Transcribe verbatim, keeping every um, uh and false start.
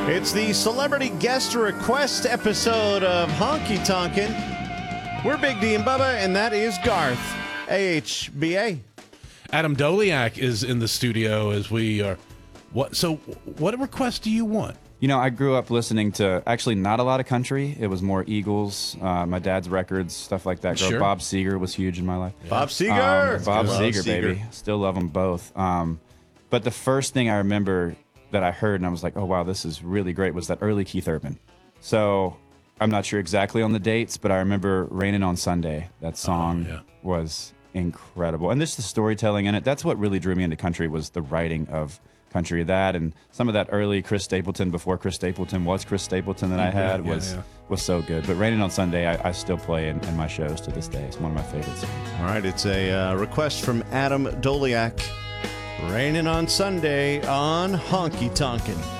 It's the celebrity guest request episode of Honky Tonkin'. We're Big D and Bubba, and that is Garth, A H B A. Adam Doliak is in the studio as we are. What? So, what request do you want? You know, I grew up listening to actually not a lot of country. It was more Eagles, uh, my dad's records, stuff like that. Sure. Bob Seger was huge in my life. Yeah. Bob Seger, um, Bob Love Seger, Seger, baby. Still love them both. Um, but the first thing I remember that I heard and I was like, oh wow, this is really great, was that early Keith Urban. So I'm not sure exactly on the dates, but I remember "Raining on Sunday." That song oh, yeah. was incredible, and just the storytelling in it. That's what really drew me into country, was the writing of country. That and some of that early Chris Stapleton, before Chris Stapleton was Chris Stapleton, that I had yeah, was yeah. was so good. But "Raining on Sunday" I, I still play in, in my shows to this day. It's one of my favorites. All right, it's a uh, request from Adam Doliak. "Raining on Sunday" on Honky Tonkin'.